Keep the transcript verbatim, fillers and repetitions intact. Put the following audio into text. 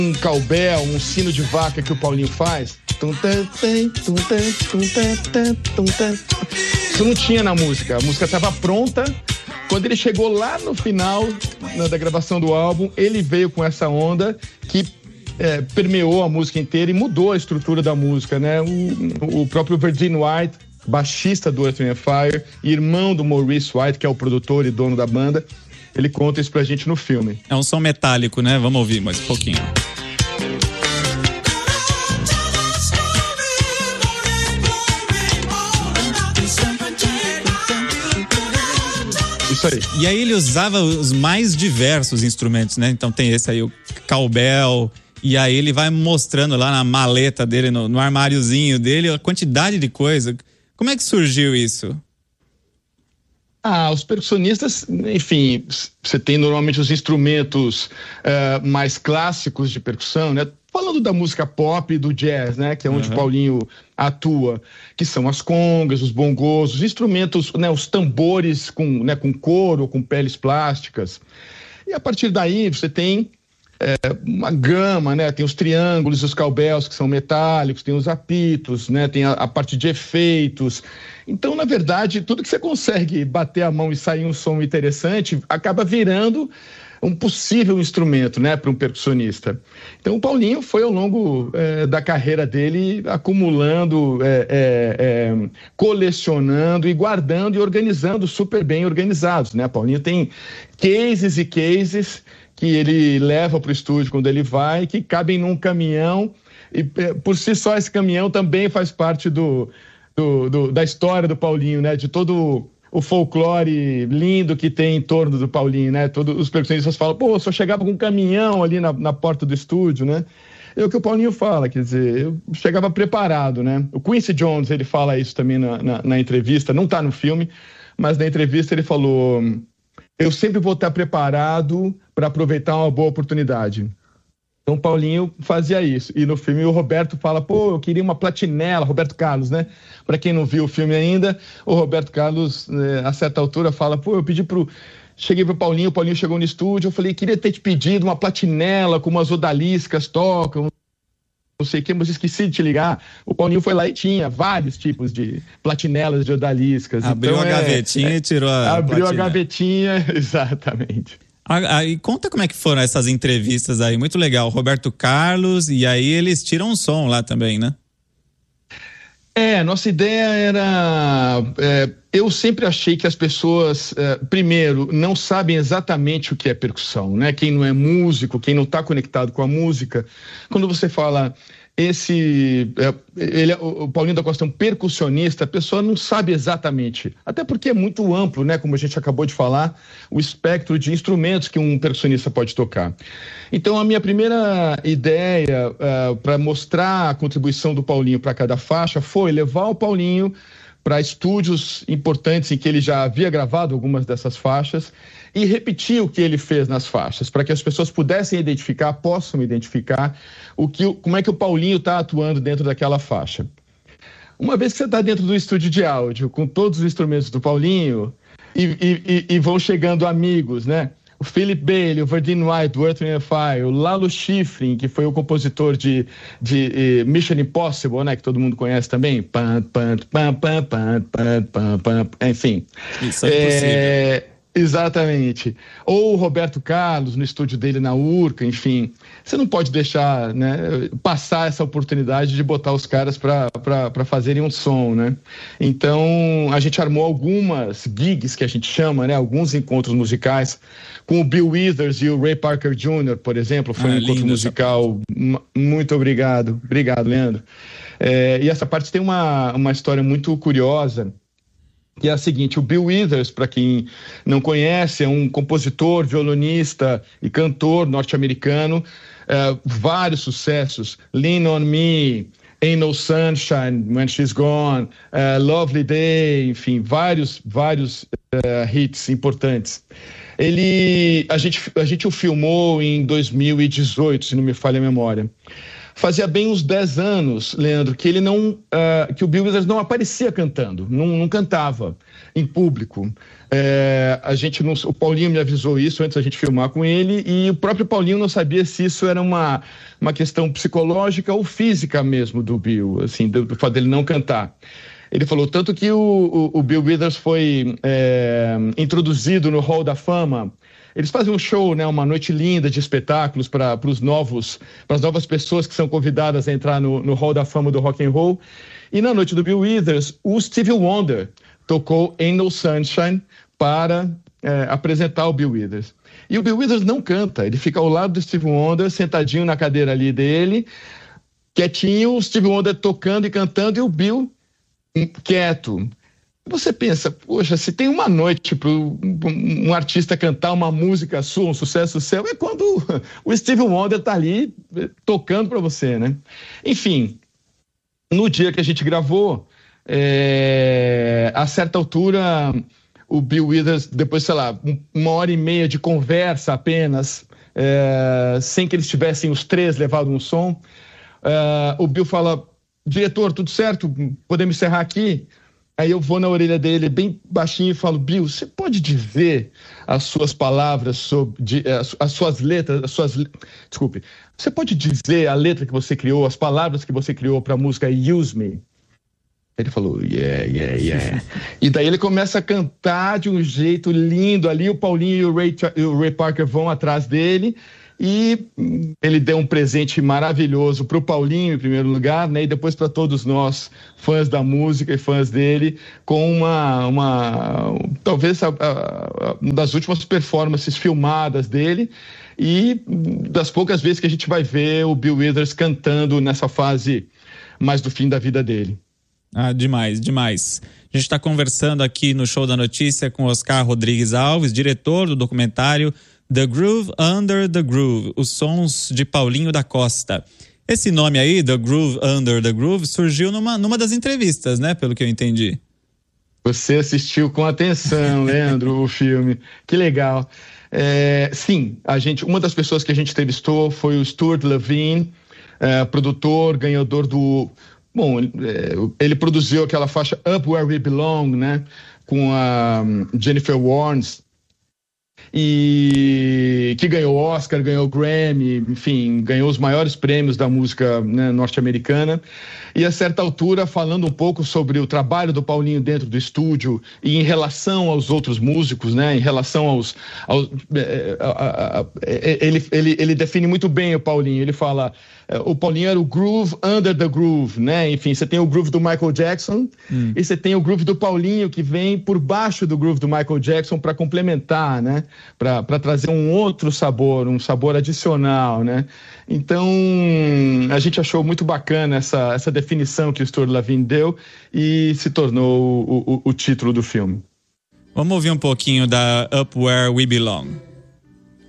um cowbell, um sino de vaca que o Paulinho faz. Isso não tinha na música. A música estava pronta. Quando ele chegou lá no final, né, da gravação do álbum, ele veio com essa onda que é, permeou a música inteira e mudou a estrutura da música, né? O, o próprio Verdine White, baixista do Earth, Wind and Fire, irmão do Maurice White, que é o produtor e dono da banda, ele conta isso pra gente no filme. É um som metálico, né? Vamos ouvir mais um pouquinho. Isso aí. E aí ele usava os mais diversos instrumentos, né? Então tem esse aí, o cowbell, e aí ele vai mostrando lá na maleta dele, no, no armáriozinho dele, a quantidade de coisa. Como é que surgiu isso? Ah, os percussionistas, enfim, você tem normalmente os instrumentos uh, mais clássicos de percussão, né? Falando da música pop e do jazz, né? Que é onde uhum. o Paulinho atua, que são as congas, os bongos, os instrumentos, né? Os tambores com, né? com couro, com peles plásticas. E a partir daí você tem é, uma gama, né? Tem os triângulos, os cowbells, que são metálicos, tem os apitos, né? Tem a, a parte de efeitos. Então, na verdade, tudo que você consegue bater a mão e sair um som interessante acaba virando um possível instrumento, né, para um percussionista. Então, o Paulinho foi ao longo é, da carreira dele acumulando, é, é, é, colecionando e guardando e organizando super bem organizados, né? Paulinho tem cases e cases que ele leva para o estúdio quando ele vai, que cabem num caminhão e por si só esse caminhão também faz parte do, do, do, da história do Paulinho, né? De todo o folclore lindo que tem em torno do Paulinho, né? Todos os percussionistas falam, pô, eu só chegava com um caminhão ali na, na porta do estúdio, né? É o que o Paulinho fala, quer dizer, eu chegava preparado, né? O Quincy Jones, ele fala isso também na, na, na entrevista, não tá no filme, mas na entrevista ele falou, eu sempre vou estar preparado para aproveitar uma boa oportunidade. Então, o Paulinho fazia isso. E no filme o Roberto fala, pô, eu queria uma platinela, Roberto Carlos, né? Para quem não viu o filme ainda, o Roberto Carlos, né, a certa altura, fala, pô, eu pedi pro... Cheguei pro Paulinho, o Paulinho chegou no estúdio, eu falei, queria ter te pedido uma platinela, como as odaliscas tocam, não sei o que, mas esqueci de te ligar. O Paulinho foi lá e tinha vários tipos de platinelas de odaliscas. Abriu então, a é, gavetinha é, e tirou a Abriu platina. a gavetinha, exatamente. Aí conta como é que foram essas entrevistas aí, muito legal, Roberto Carlos, e aí eles tiram um som lá também, né? É, nossa ideia era, é, eu sempre achei que as pessoas, é, primeiro, não sabem exatamente o que é percussão, né? Quem não é músico, quem não está conectado com a música, quando você fala... Esse, ele, o Paulinho da Costa é um percussionista, a pessoa não sabe exatamente, até porque é muito amplo, né, como a gente acabou de falar, o espectro de instrumentos que um percussionista pode tocar. Então, a minha primeira ideia uh, para mostrar a contribuição do Paulinho para cada faixa foi levar o Paulinho para estúdios importantes em que ele já havia gravado algumas dessas faixas e repetir o que ele fez nas faixas, para que as pessoas pudessem identificar, possam identificar o que, como é que o Paulinho está atuando dentro daquela faixa. Uma vez que você está dentro do estúdio de áudio, com todos os instrumentos do Paulinho, e, e, e vão chegando amigos, né? O Philip Bailey, o Verdine White, o Earth, Wind and Fire, o Lalo Schifrin, que foi o compositor de, de, de Mission Impossible, né, que todo mundo conhece também. Pam, pam, pam, pam, pam, pam, pam, pam, enfim. Isso é impossível. É, exatamente. Ou o Roberto Carlos, no estúdio dele na Urca, enfim. Você não pode deixar, né, passar essa oportunidade de botar os caras para fazerem um som, né? Então, a gente armou algumas gigs, que a gente chama, né, alguns encontros musicais, com o Bill Withers e o Ray Parker Júnior, por exemplo. Foi ah, um encontro musical. Essa... Muito obrigado. Obrigado, Leandro. É, e essa parte tem uma, uma história muito curiosa, que é a seguinte, o Bill Withers, para quem não conhece, é um compositor, violonista e cantor norte-americano, uh, vários sucessos, Lean on Me, Ain't No Sunshine When She's Gone, uh, Lovely Day, enfim, vários, vários uh, hits importantes. Ele, a gente, a gente o filmou em dois mil e dezoito, se não me falha a memória. Fazia bem uns dez anos, Leandro, que ele não, uh, que o Bill Withers não aparecia cantando, não, não cantava. em público. É, a gente não, o Paulinho me avisou isso antes da gente filmar com ele, e o próprio Paulinho não sabia se isso era uma, uma questão psicológica ou física mesmo do Bill, assim, do, do fato dele não cantar. Ele falou tanto que o, o, o Bill Withers foi é, introduzido no Hall da Fama. Eles fazem um show, né, uma noite linda de espetáculos para os novos, para as novas pessoas que são convidadas a entrar no, no Hall da Fama do Rock and Roll. E na noite do Bill Withers, o Stevie Wonder tocou Ain't No Sunshine para é, apresentar o Bill Withers. E o Bill Withers não canta, ele fica ao lado do Stevie Wonder, sentadinho na cadeira ali dele, quietinho, o Stevie Wonder tocando e cantando, e o Bill quieto. Você pensa, poxa, se tem uma noite para um, um artista cantar uma música sua, um sucesso seu, é quando o Stevie Wonder tá ali tocando para você, né? Enfim, no dia que a gente gravou, é, a certa altura, o Bill Withers, depois, sei lá, uma hora e meia de conversa apenas, é, sem que eles tivessem os três levado um som, é, o Bill fala, diretor, tudo certo? Podemos encerrar aqui? Aí eu vou na orelha dele bem baixinho e falo, Bill, você pode dizer as suas palavras sobre, de, as, as suas letras, as suas, desculpe, você pode dizer a letra que você criou, as palavras que você criou para a música Use Me? Ele falou, yeah, yeah, yeah. E daí ele começa a cantar de um jeito lindo ali, o Paulinho e o Ray, o Ray Parker vão atrás dele, e ele deu um presente maravilhoso para o Paulinho, em primeiro lugar, né? E depois para todos nós, fãs da música e fãs dele, com uma, uma talvez a, a, uma das últimas performances filmadas dele, e das poucas vezes que a gente vai ver o Bill Withers cantando nessa fase mais do fim da vida dele. Ah, demais, demais. A gente está conversando aqui no Show da Notícia com Oscar Rodrigues Alves, diretor do documentário The Groove Under the Groove, os sons de Paulinho da Costa. Esse nome aí, The Groove Under the Groove, surgiu numa, numa das entrevistas, né? Pelo que eu entendi. Você assistiu com atenção, Leandro, o filme. Que legal. É, sim, a gente, uma das pessoas que a gente entrevistou foi o Stuart Levine, é, produtor, ganhador do... Bom, é, ele produziu aquela faixa Up Where We Belong, né? Com a Jennifer Warnes, e que ganhou Oscar, ganhou Grammy, enfim, ganhou os maiores prêmios da música, né, norte-americana. E a certa altura, falando um pouco sobre o trabalho do Paulinho dentro do estúdio e em relação aos outros músicos, né, em relação aos... aos é, a, a, a, ele, ele, ele define muito bem o Paulinho, ele fala... O Paulinho era o groove under the groove, né? Enfim, você tem o groove do Michael Jackson, hum. e você tem o groove do Paulinho, que vem por baixo do groove do Michael Jackson para complementar, né? Para trazer um outro sabor, um sabor adicional, né? Então, a gente achou muito bacana essa, essa definição que o Stuart Levine deu e se tornou o, o, o título do filme. Vamos ouvir um pouquinho da Up Where We Belong.